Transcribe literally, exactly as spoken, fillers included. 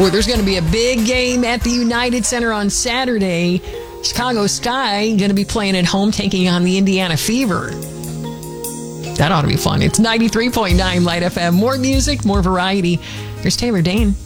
Well, there's going to be a big game at the United Center on Saturday. Chicago Sky going to be playing at home, taking on the Indiana Fever. That ought to be fun. It's ninety-three point nine Light F M. More music, more variety. Here's Taylor Dane.